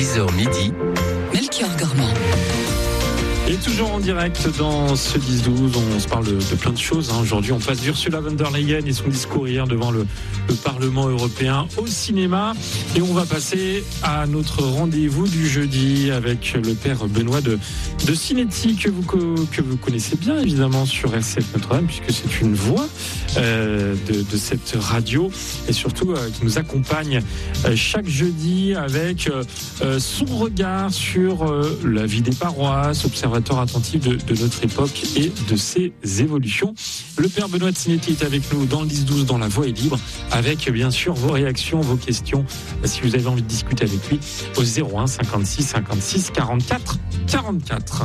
10h midi, Melchior Gormand. Et toujours en direct dans ce 10-12, on se parle de plein de choses. Aujourd'hui, on passe d'Ursula von der Leyen et son discours hier devant le Parlement européen au cinéma. Et on va passer à notre rendez-vous du jeudi avec le père Benoît de Sinetti, que vous connaissez bien évidemment sur RCF Notre-Dame, puisque c'est une voix de cette radio et surtout qui nous accompagne chaque jeudi avec son regard sur la vie des paroisses, observateur attentif de notre époque et de ses évolutions. Le père Benoît de Sinetti est avec nous dans le 10-12, dans La Voix est libre, avec bien sûr vos réactions, vos questions, si vous avez envie de discuter avec lui, au 01 56 56 44 44.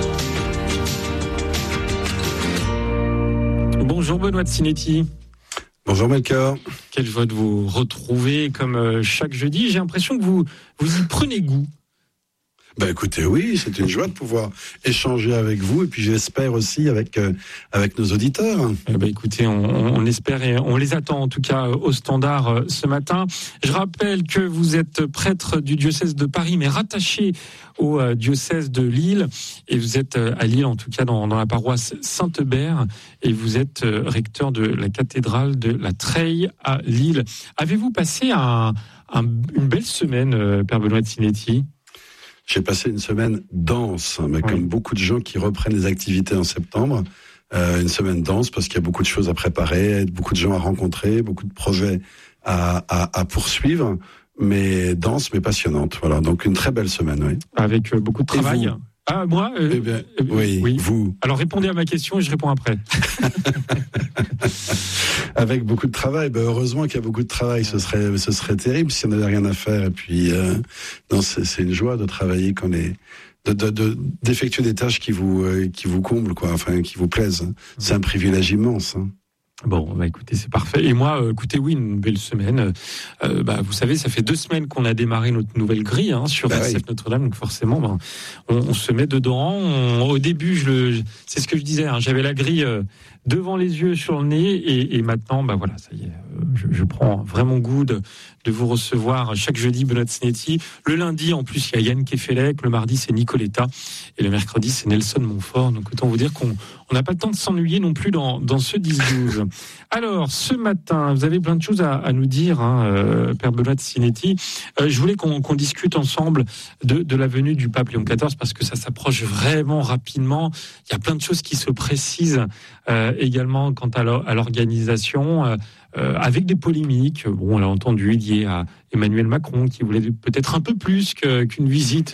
Bonjour Benoît de Sinetti. Bonjour Melchior. Quelle joie de vous retrouver comme chaque jeudi. J'ai l'impression que vous y prenez goût. Écoutez, oui, c'est une joie de pouvoir échanger avec vous et puis j'espère aussi avec nos auditeurs. Écoutez, on espère et on les attend en tout cas au standard ce matin. Je rappelle que vous êtes prêtre du diocèse de Paris mais rattaché au diocèse de Lille et vous êtes à Lille en tout cas dans la paroisse Saint-Eubert et vous êtes recteur de la cathédrale de la Treille à Lille. Avez-vous passé une belle semaine, Père Benoît de Sinetti ? J'ai passé une semaine dense, mais comme beaucoup de gens qui reprennent les activités en septembre, une semaine dense parce qu'il y a beaucoup de choses à préparer, beaucoup de gens à rencontrer, beaucoup de projets à poursuivre, mais dense mais passionnante. Voilà, donc une très belle semaine, oui. Avec beaucoup de travail. Ah, moi oui, vous. Alors répondez à ma question et je réponds après. Avec beaucoup de travail, heureusement qu'il y a beaucoup de travail, ce serait terrible si on n'avait rien à faire. Et puis, non, c'est une joie de travailler d'effectuer des tâches qui vous comblent, quoi, enfin, qui vous plaisent. C'est un privilège immense. Bon, écoutez, c'est parfait. Et moi, oui, une belle semaine. Vous savez, ça fait 2 semaines qu'on a démarré notre nouvelle grille sur RCF Notre-Dame, donc forcément, on se met dedans. Au début, c'est ce que je disais, j'avais la grille devant les yeux, sur le nez, et maintenant, ça y est, je prends vraiment goût de vous recevoir chaque jeudi, Benoît de Sinetti. Le lundi, en plus, il y a Yann Kefelec, le mardi, c'est Nicoletta, et le mercredi, c'est Nelson Montfort. Donc, autant vous dire qu'on n'a pas le temps de s'ennuyer non plus dans ce 10-12. Alors, ce matin, vous avez plein de choses à nous dire, Père Benoît de Sinetti. Je voulais qu'on discute ensemble de la venue du pape Léon XIV, parce que ça s'approche vraiment rapidement. Il y a plein de choses qui se précisent également quant à l'organisation, avec des polémiques. On l'a entendu lié à Emmanuel Macron, qui voulait peut-être un peu plus qu'une visite,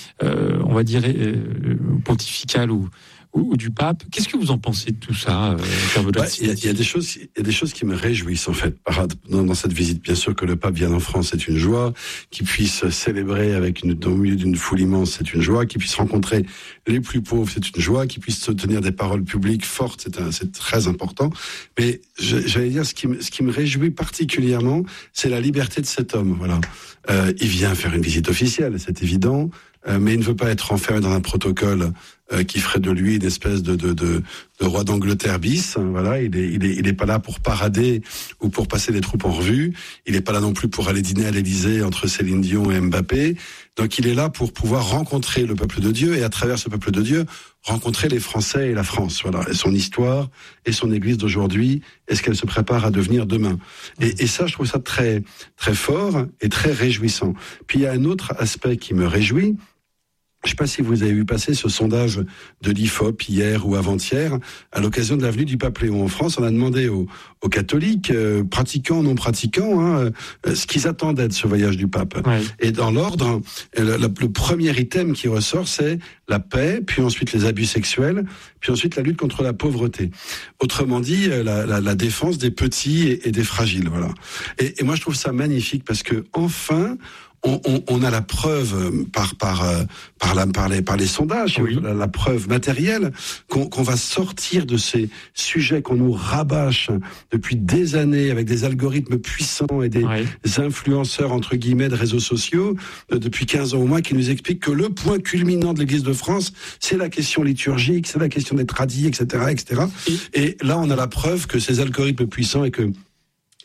on va dire, pontificale ou du pape. Qu'est-ce que vous en pensez de tout ça, Père Benoît? Il y a des choses qui me réjouissent en fait dans cette visite. Bien sûr que le pape vienne en France, c'est une joie. Qu'il puisse célébrer au milieu d'une foule immense, c'est une joie. Qu'il puisse rencontrer les plus pauvres, c'est une joie. Qu'il puisse tenir des paroles publiques fortes, c'est très important. Mais j'allais dire, ce qui me réjouit particulièrement, c'est la liberté de cet homme. Voilà, il vient faire une visite officielle, c'est évident. Mais il ne veut pas être enfermé dans un protocole qui ferait de lui une espèce de roi d'Angleterre bis. Voilà, il est pas là pour parader ou pour passer les troupes en revue. Il est pas là non plus pour aller dîner à l'Élysée entre Céline Dion et Mbappé. Donc il est là pour pouvoir rencontrer le peuple de Dieu et à travers ce peuple de Dieu rencontrer les Français et la France. Voilà, et son histoire et son Église d'aujourd'hui et ce qu'elle se prépare à devenir demain. Et ça, je trouve ça très très fort et très réjouissant. Puis il y a un autre aspect qui me réjouit. Je ne sais pas si vous avez vu passer ce sondage de l'IFOP hier ou avant-hier, à l'occasion de la venue du pape Léon en France. On a demandé aux catholiques, pratiquants, non pratiquants, ce qu'ils attendaient de ce voyage du pape. Ouais. Et dans l'ordre, le premier item qui ressort, c'est la paix, puis ensuite les abus sexuels, puis ensuite la lutte contre la pauvreté. Autrement dit, la défense des petits et des fragiles. Voilà. Et moi, je trouve ça magnifique parce que enfin, on a la preuve par les sondages, oui. la preuve matérielle qu'on va sortir de ces sujets qu'on nous rabâche depuis des années avec des algorithmes puissants et des influenceurs entre guillemets de réseaux sociaux depuis 15 ans au moins qui nous expliquent que le point culminant de l'Église de France, c'est la question liturgique, c'est la question des tradis, etc., etc. Et là, on a la preuve que ces algorithmes puissants et que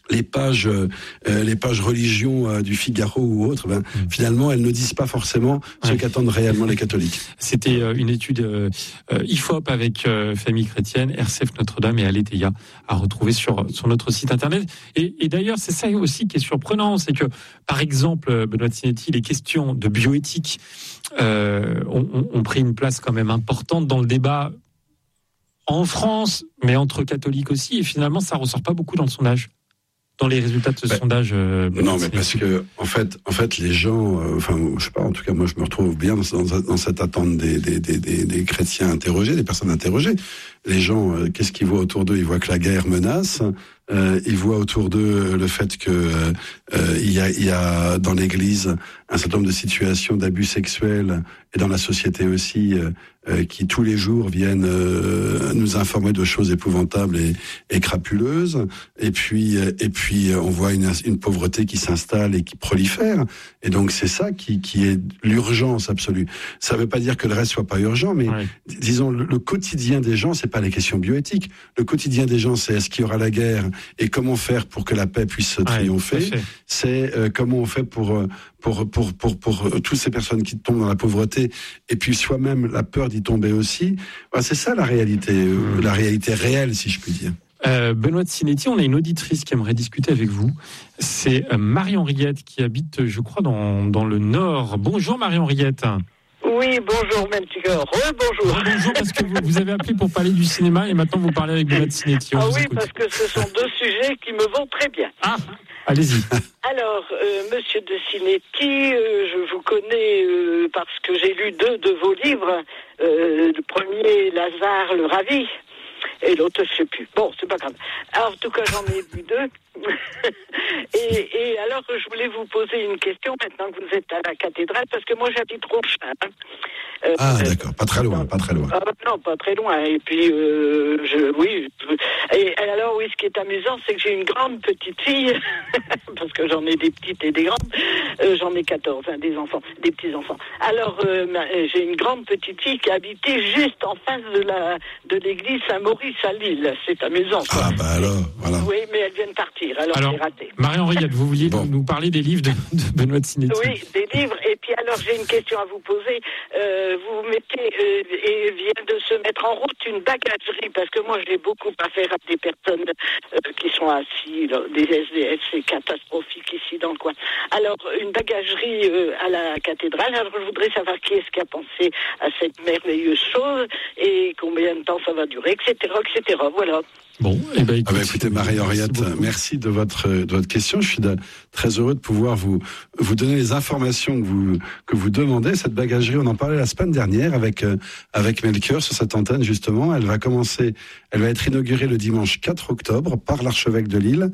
les pages religion du Figaro ou autres, finalement, elles ne disent pas forcément ce qu'attendent réellement les catholiques. C'était une étude IFOP avec Famille Chrétienne, RCF Notre-Dame et Aletheia à retrouver sur notre site internet. Et d'ailleurs, c'est ça aussi qui est surprenant, c'est que, par exemple, Benoît Sinetti, les questions de bioéthique ont pris une place quand même importante dans le débat en France, mais entre catholiques aussi, et finalement, ça ressort pas beaucoup dans le sondage. Dans les résultats de ce sondage. Non, mais parce que en fait, les gens, je sais pas. En tout cas, moi, je me retrouve bien dans cette attente des chrétiens interrogés, des personnes interrogées. Les gens, qu'est-ce qu'ils voient autour d'eux ? Ils voient que la guerre menace. Ils voient autour d'eux le fait que il y a dans l'Église un certain nombre de situations d'abus sexuels et dans la société aussi qui tous les jours viennent nous informer de choses épouvantables et crapuleuses. Et puis on voit une pauvreté qui s'installe et qui prolifère. Et donc c'est ça qui est l'urgence absolue. Ça veut pas dire que le reste soit pas urgent, mais disons le quotidien des gens, c'est pas les questions bioéthiques. Le quotidien des gens, c'est est-ce qu'il y aura la guerre et comment faire pour que la paix puisse triompher. C'est comment on fait pour toutes ces personnes qui tombent dans la pauvreté et puis soi-même la peur d'y tomber aussi. C'est ça la réalité réelle, si je puis dire. Benoît Sinetti, on a une auditrice qui aimerait discuter avec vous. C'est Marie-Henriette qui habite, je crois, dans le Nord. Bonjour Marie-Henriette. Oui, bonjour Melchior. Bonjour. Bonjour, parce que vous avez appelé pour parler du cinéma et maintenant vous parlez avec Benoît Sinetti. Parce que ce sont deux sujets qui me vont très bien. Ah, allez-y. Alors, monsieur de Sinetti, je vous connais parce que j'ai lu deux de vos livres. Le premier, Lazare le Ravi, et l'autre, je ne sais plus. Bon, c'est pas grave. Alors, en tout cas, j'en ai lu deux. et alors, je voulais vous poser une question maintenant que vous êtes à la cathédrale, parce que moi, j'habite Ronchin. D'accord, pas très loin. Non, pas très loin. Et puis, Et alors, oui, ce qui est amusant, c'est que j'ai une grande petite fille, parce que j'en ai des petites et des grandes. J'en ai 14, des enfants, des petits-enfants. Alors, j'ai une grande petite fille qui habitait juste en face de l'église Saint-Maurice à Lille. C'est amusant, quoi. Ah, bah alors, voilà. Oui, mais elle vient de partir, alors c'est raté. Marie-Henriette, vous vouliez nous parler des livres de Benoît Sinetti. Oui, des livres. Et puis alors, j'ai une question à vous poser. Vous mettez, et vient de se mettre en route une bagagerie, parce que moi, j'ai beaucoup affaire à des personnes qui sont assis, là, des SDF, c'est catastrophique ici dans le coin. Alors, une bagagerie à la cathédrale. Alors, je voudrais savoir qui est-ce qui a pensé à cette merveilleuse chose et combien de temps ça va durer, etc., etc. Voilà. Bon, écoutez, Marie-Henriette, merci de votre question. Je suis très heureux de pouvoir vous donner les informations que vous demandez. Cette bagagerie, on en parlait la semaine dernière avec Melchior sur cette antenne, justement. Elle va être inaugurée le dimanche 4 octobre par l'archevêque de Lille.